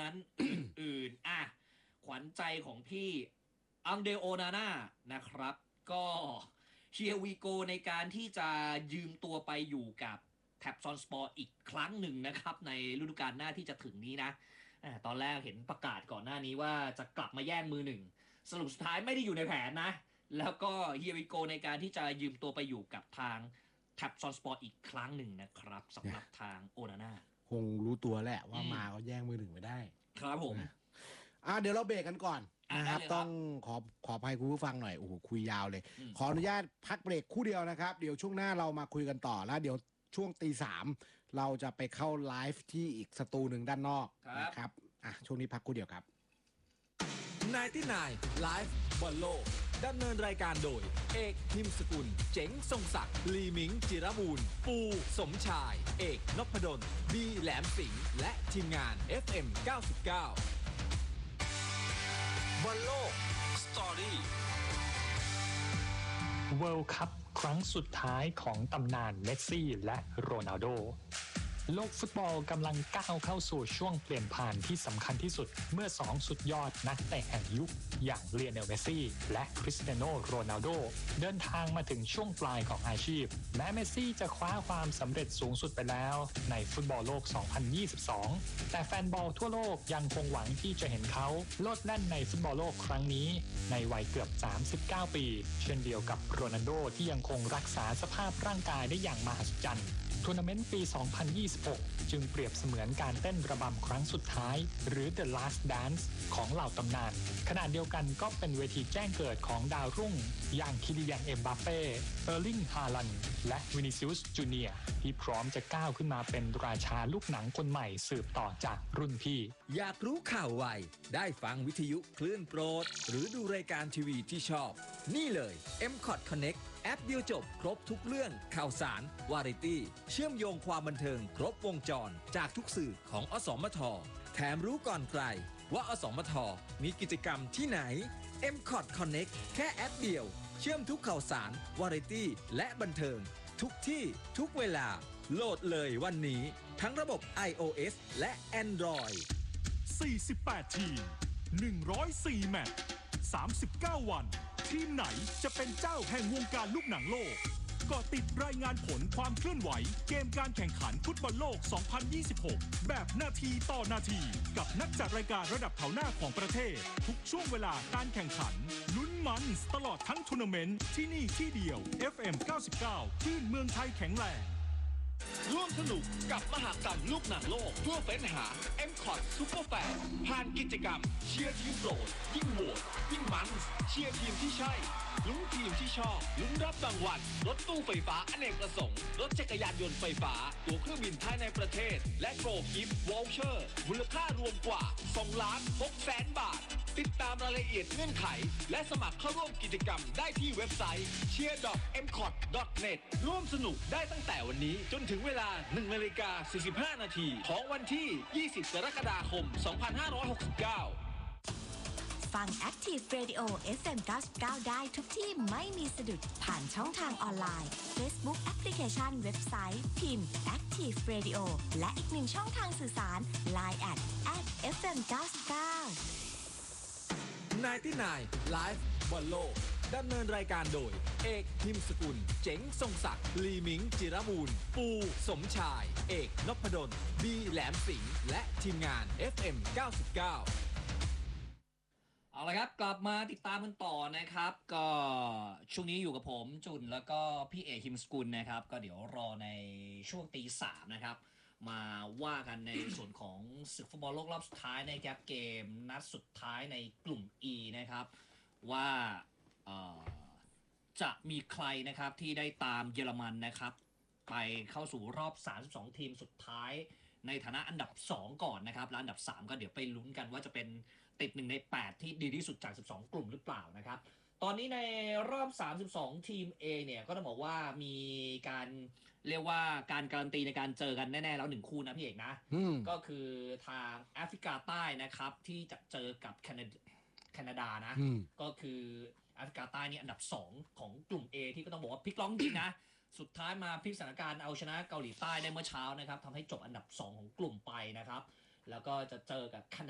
นั้น อื่นขวัญใจของพี่อังเดโอนาน่านะครับก็เชียร์วีโกในการที่จะยืมตัวไปอยู่กับแท็บซอนสปอร์อีกครั้งหนึ่งนะครับในฤดูกาลหน้าที่จะถึงนี้นะตอนแรกเห็นประกาศก่อนหน้านี้ว่าจะกลับมาแย่งมือหนึ่งสรุปสุดท้ายไม่ได้อยู่ในแผนนะแล้วก็เฮียวิโกในการที่จะยืมตัวไปอยู่กับทางแท็บซอนสปอร์อีกครั้งหนึ่งนะครับสำหรับทางโอนาน่าคงรู้ตัวแหละว่ามาก็แย่งมือหนึ่งไม่ได้ครับผมเดี๋ยวเราเบรกกันก่อนนะครับต้องขออภัยคุณผู้ฟังหน่อยโอ้โหคุยยาวเลยขออนุญาตพักเบรกคู่เดียวนะครับเดี๋ยวช่วงหน้าเรามาคุยกันต่อแล้วเดี๋ยวช่วงตีสามเราจะไปเข้าไลฟ์ที่อีกสตูหนึ่งด้านนอกนะครับช่วงนี้พักคู่เดียวครับ 99 Live บอลโลกดำเนินรายการโดยเอกหิมสกุลเจ๋งทรงศักดิ์ลีมิงจิรบูรณ์ปูสมชายเอกนพดลบีแหลมสิงห์และทีมงาน FM 99บอลโลกสตอรี่ World Cup ครั้งสุดท้ายของตำนานเมสซี่และโรนัลโดโลกฟุตบอลกำลังก้าวเข้าสู่ช่วงเปลี่ยนผ่านที่สำคัญที่สุดเมื่อ2สุดยอดนักเตะแห่งยุคอย่างเลียเนลเมสซี่และคริสเตียโนโรนัลโดเดินทางมาถึงช่วงปลายของอาชีพแม้เมสซี่จะคว้าความสำเร็จสูงสุดไปแล้วในฟุตบอลโลก 2022 แต่แฟนบอลทั่วโลกยังคงหวังที่จะเห็นเขาโลดแล่นในฟุตบอลโลกครั้งนี้ในวัยเกือบ39ปีเช่นเดียวกับโรนัลโดที่ยังคงรักษาสภาพร่างกายได้อย่างมหัศจรรย์ทัวร์นาเมนต์ปี 2026 จึงเปรียบเสมือนการเต้นระบำครั้งสุดท้ายหรือ The Last Dance ของเหล่าตำนานขณะเดียวกันก็เป็นเวทีแจ้งเกิดของดาวรุ่งอย่างคิลิยัน เอ็มบัปเป้ เออร์ลิง ฮาลันด์และวินิซิอุส จูเนียร์ที่พร้อมจะก้าวขึ้นมาเป็นราชาลูกหนังคนใหม่สืบต่อจากรุ่นพี่อยากรู้ข่าวไวได้ฟังวิทยุคลื่นโปรดหรือดูรายการทีวีที่ชอบนี่เลย M-Cot Connect แอปเดียวจบครบทุกเรื่องข่าวสารวาไรตี้เชื่อมโยงความบันเทิงครบวงจรจากทุกสื่อของอสมทแถมรู้ก่อนใครว่าอสมทมีกิจกรรมที่ไหน M-Cot Connect แค่แอปเดียวเชื่อมทุกข่าวสารวาไรตี้และบันเทิงทุกที่ทุกเวลาโหลดเลยวันนี้ทั้งระบบ iOS และ Android 48 ทีม 104 แมตช์ 39 วันทีมไหนจะเป็นเจ้าแห่งวงการลูกหนังโลกก็ติดรายงานผลความเคลื่อนไหวเกมการแข่งขันฟุตบอลโลก 2026 แบบนาทีต่อนาทีกับนักจัดรายการระดับแถวหน้าของประเทศทุกช่วงเวลาการแข่งขันลุ้นมันตลอดทั้งทัวร์นาเมนต์ที่นี่ที่เดียว FM 99 คลื่นเมืองไทยแข็งแรงร่วมสนุกกับมหกรรมลูกหนังโลกเพื่อเฟ้นหา M-Cot Super Fan ผ่านกิจกรรมเชียร์ทีมโปรดยิ่งโหวตยิ่งมันเชียร์ทีมที่ใช่ลุ้นทีมที่ชอบลุ้นรับรางวัลรถตู้ไฟฟ้าอเนกประสงค์รถจักรยานยนต์ไฟฟ้าตั๋วเครื่องบินภายในประเทศและโกลกิฟต์วอลเชอร์มูลค่ารวมกว่า2,600,000 บาทติดตามรายละเอียดเงื่อนไขและสมัครเข้าร่วมกิจกรรมได้ที่เว็บไซต์ cheer.mcot.net ร่วมสนุกได้ตั้งแต่วันนี้จนถึงเวลา 1:45 นาทีของวันที่ 20 กรกฎาคม 2569 ฟัง Active Radio FM 99 ได้ทุกที่ไม่มีสะดุดผ่านช่องทางออนไลน์ Facebook แอปพลิเคชันเว็บไซต์พิมพ์ Active Radio และอีกหนึ่งช่องทางสื่อสาร Line @FM 99 99 Live บอลโลกดำเนินรายการโดยเอกหิมสกุลเจ๋งทรงศักดิ์ลีมิงจิรบูรณ์ปูสมชายเอกนพดลบีแหลมสิงห์และทีมงาน FM 99 เอาละครับกลับมาติดตามกันต่อนะครับก็ช่วงนี้อยู่กับผมจุนแล้วก็พี่เอกหิมสกุลนะครับก็เดี๋ยวรอในช่วงตีสามนะครับมาว่ากันในส่วนของศึกฟุตบอลโลกรอบสุดท้ายในเกมนัดสุดท้ายในกลุ่ม E นะครับว่าจะมีใครนะครับที่ได้ตามเยอรมันนะครับไปเข้าสู่รอบ32ทีมสุดท้ายในฐานะอันดับ2ก่อนนะครับและอันดับ3ก็เดี๋ยวไปลุ้นกันว่าจะเป็นติด1ใน8ที่ดีที่สุดจาก12กลุ่มหรือเปล่านะครับตอนนี้ในรอบ32ทีม A เนี่ยก็ต้องบอกว่ามีการเรียกว่าการการันตีในการเจอกันแน่ๆแล้ว1คู่นะพี่เอกนะก็คือทางแอฟริกาใต้นะครับที่จะเจอกับแคนาดานะก็คือแอฟริกาใต้นี่อันดับ2ของกลุ่ม A ที่ก็ต้องบอกว่าพลิกล็อกจริงนะสุดท้ายมาพลิกสถานการณ์เอาชนะเกาหลีใต้ได้เมื่อเช้านะครับทำให้จบอันดับ2ของกลุ่มไปนะครับแล้วก็จะเจอกับ